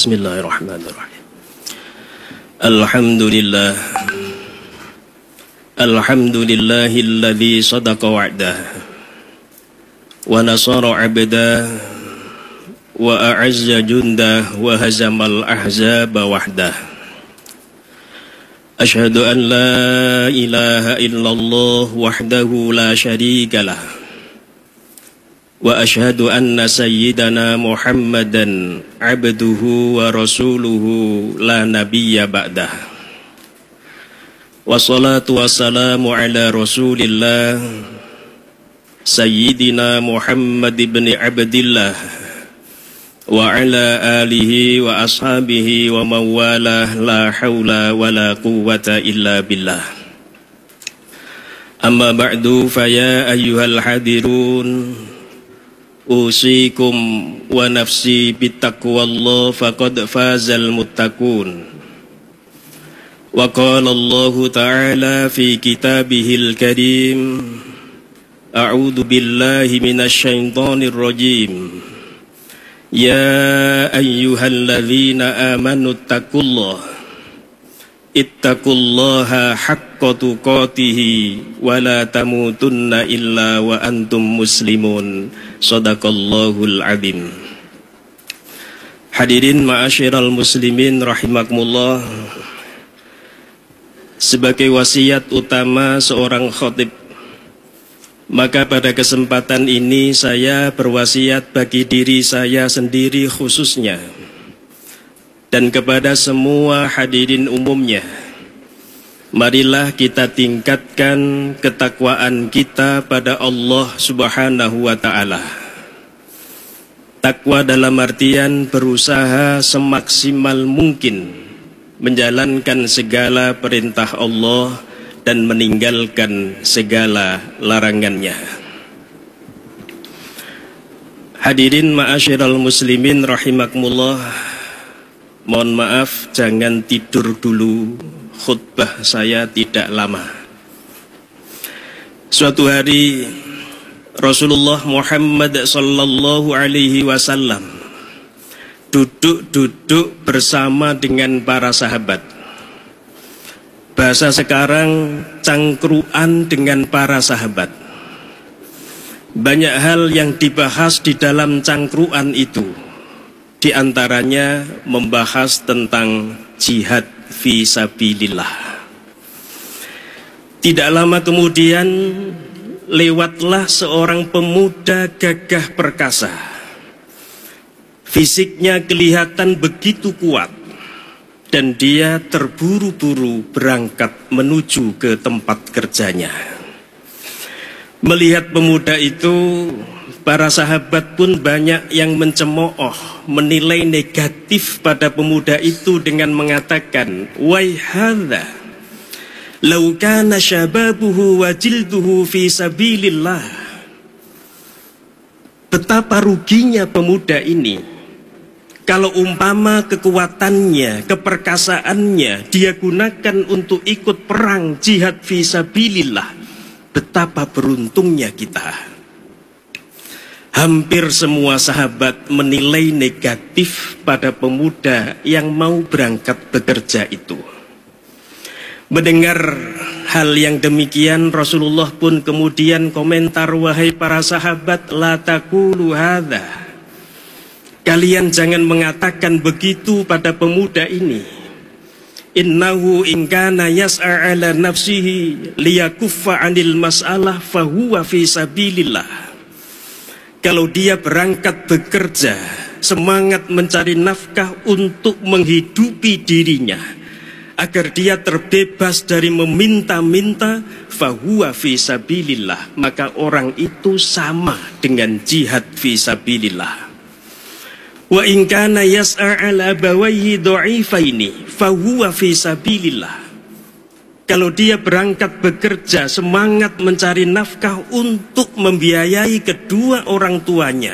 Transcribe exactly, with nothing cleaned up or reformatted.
Bismillahirrahmanirrahim. Alhamdulillah. Alhamdulillahilladzi sadaqa wa'dah wa nasara 'abdah wa a'azza jundah wa hazamal ahzaba wahdah. Asyhadu an la ilaha illallah wahdahu la syarikalah. Wa ashhadu anna sayyidana Muhammadan abduhu wa rasuluhu la nabiyya ba'dah. Wassalatu wassalamu ala rasulillah sayyidina Muhammad ibn Abdillah wa ala alihi wa ashabihi wa mawalah la hawla wa la quwwata illa billah. Amma ba'du fa ya ayyuhal hadirun usikum wa nafsi bittaqwallah faqad fazal muttaqun. Wa qala Allah ta'ala fi kitabihil karim a'udzu billahi minasy syaithanir rajim. Ya ayyuhalladzina amanu taqullaha ittaqullaha haqqa tuqatih wa la tamutunna illa wa antum muslimun. Shadaqallahul azim. Hadirin ma'asyiral muslimin rahimakumullah. Sebagai wasiat utama seorang khatib, maka pada kesempatan ini saya berwasiat bagi diri saya sendiri khususnya dan kepada semua hadirin umumnya, marilah kita tingkatkan ketakwaan kita pada Allah Subhanahu wa ta'ala. Takwa dalam artian berusaha semaksimal mungkin menjalankan segala perintah Allah dan meninggalkan segala larangannya. Hadirin ma'asyiral muslimin rahimakumullah. Mohon maaf, jangan tidur dulu, khutbah saya tidak lama. Suatu hari Rasulullah Muhammad sallallahu alaihi wasallam duduk-duduk bersama dengan para sahabat. Bahasa sekarang cangkruan dengan para sahabat. Banyak hal yang dibahas di dalam cangkruan itu. Di antaranya membahas tentang jihad fi sabilillah. Tidak lama kemudian lewatlah seorang pemuda gagah perkasa. Fisiknya kelihatan begitu kuat dan dia terburu-buru berangkat menuju ke tempat kerjanya. Melihat pemuda itu, para sahabat pun banyak yang mencemooh, menilai negatif pada pemuda itu dengan mengatakan, "Wai hadza law kana syababuhu wa jilduhu fi sabilillah." Betapa ruginya pemuda ini kalau umpama kekuatannya, keperkasaannya dia gunakan untuk ikut perang jihad fi sabilillah. Betapa beruntungnya kita. Hampir semua sahabat menilai negatif pada pemuda yang mau berangkat bekerja itu. Mendengar hal yang demikian, Rasulullah pun kemudian komentar, "Wahai para sahabat, la taqulu hadza." Kalian jangan mengatakan begitu pada pemuda ini. Innahu in kana yas'a ala nafsihi liyakuffa 'anil mas'alah fahuwa fi sabilillah. Kalau dia berangkat bekerja, semangat mencari nafkah untuk menghidupi dirinya, agar dia terbebas dari meminta-minta, fahuwa fi sabilillah, maka orang itu sama dengan jihad fi sabilillah. Wa in kana yas'a ala bawayhi dha'ifaini fahuwa fi sabilillah. Kalau dia berangkat bekerja, semangat mencari nafkah untuk membiayai kedua orang tuanya,